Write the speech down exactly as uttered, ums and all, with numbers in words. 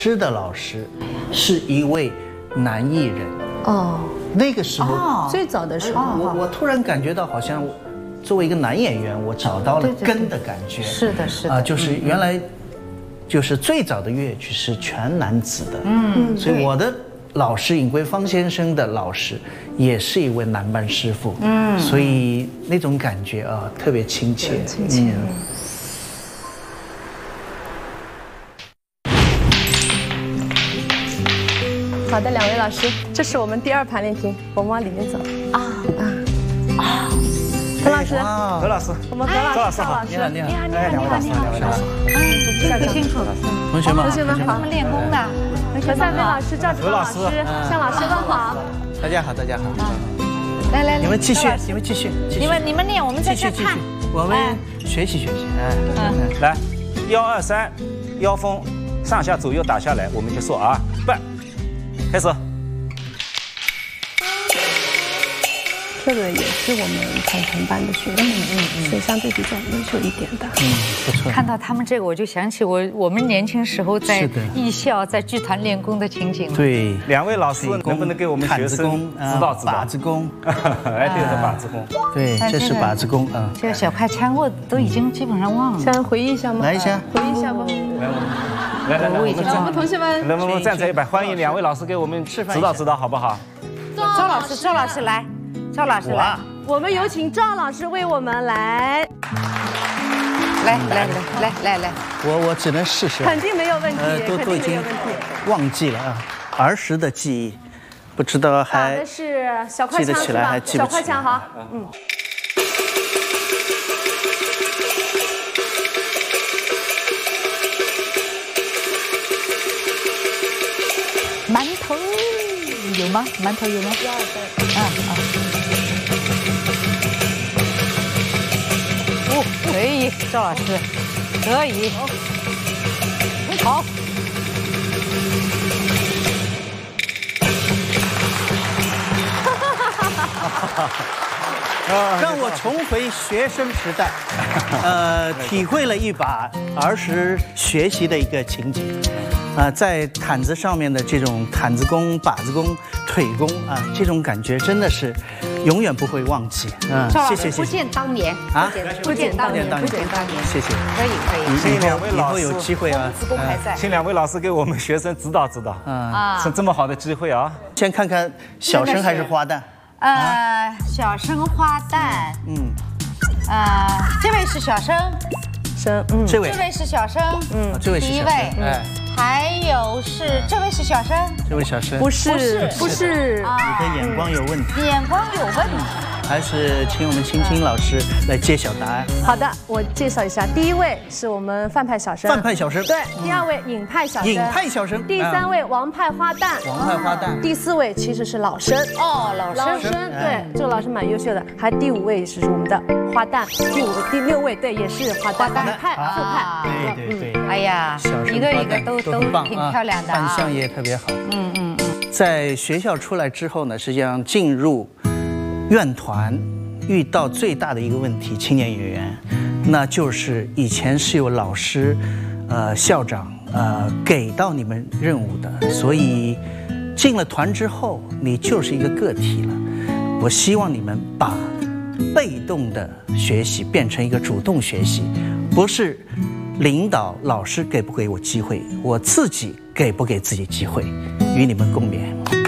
师的老师是一位男艺人哦， 那个时候、 哦、最早的时候， 我我突然感觉到好像作为一个男演员，我找到了根的感觉。 是的，是的， 啊，就是原来就是最早的粤曲是全男子的，嗯，所以我的老师尹桂芳先生的老师也是一位男班师傅，嗯，所以那种感觉啊特别亲切， 亲切。嗯好的，两位老师，这是我们第二盘练听，我们往里面走。啊啊啊！何老师， 何老师， 我们何老师， 何老师， 你好，你好， 你好，你好，你好，你好， 辛苦辛苦， 同学们， 同学们好， 他们练功的， 何赛飞老师、赵子老师、向老师们好。 大家好，大家好。 来来， 你们继续，你们继续， 你们你们练，我们在这看， 我们学习学习。哎， 来，幺二三，腰封上下左右打下来，我们就说啊，半，开始。 这个也是我们传承班的学生，嗯嗯嗯，所以相对比较优秀一点的。 嗯，不错。 看到他们这个，我就想起我我们年轻时候在艺校在剧团练功的情景。 对， 两位老师能不能给我们学生指导指导？ 把子功， 哎，对的，把子功。 对，这是把子功啊。 这个小快枪我都已经基本上忘了。 想回忆一下吗？ 来一下， 回忆一下吧。 来来来， 我已经我们同学们， 能不能站在一排？欢迎两位老师给我们指导指导，好不好？ 赵老师，赵老师来。赵老师来， 我们有请赵老师为我们来， 来来来来来来， 我我只能试试， 肯定没有问题， 呃，都都已经忘记了啊，儿时的记忆，不知道还打的是小快枪记得起来还记不起来？ 小快枪好，嗯。 馒头有吗？馒头有吗？ 一二三， 啊啊。哦，可以，赵老师，可以，好。 让我重回学生时代，呃，体会了一把儿时学习的一个情景。啊、呃，在毯子上面的这种毯子功、把子功、腿功啊、呃，这种感觉真的是永远不会忘记。嗯、呃，谢谢谢谢。 不见当年啊， 不见当年， 不见当年，谢谢。 可以可以。 请两位老师以后有机会啊， 子功还在。 请两位老师给我们学生指导指导。 啊， 是这么好的机会啊！ 先看看小生还是花旦？ 呃，小生花旦。嗯。呃，这位是小生。 生，嗯， 这位。 这位是小生。 嗯，这位是第一位。哎。还有是这位是小生， 这位小生不是不是， 你的眼光有问题， 眼光有问题， 还是请我们青青老师来揭晓答案。 好的，我介绍一下，第一位是我们范派小生， 范派小生， 对，第二位尹派小生， 尹派小生， 第三位王派花旦， 王派花旦， 第四位其实是老生， 哦，老生， 老生，对，这个老师蛮优秀的，还第五位是我们的花旦，第五第六位对也是花旦，花旦派副派， 对对对， 哎呀，一个一个都。都挺漂亮的， 扮相也特别好。嗯嗯嗯。在学校出来之后呢，实际上进入院团，遇到最大的一个问题，青年演员，那就是以前是有老师、呃校长呃给到你们任务的，所以进了团之后，你就是一个个体了。我希望你们把被动的学习变成一个主动学习，不是。领导老师给不给我机会，我自己给不给自己机会，与你们共勉。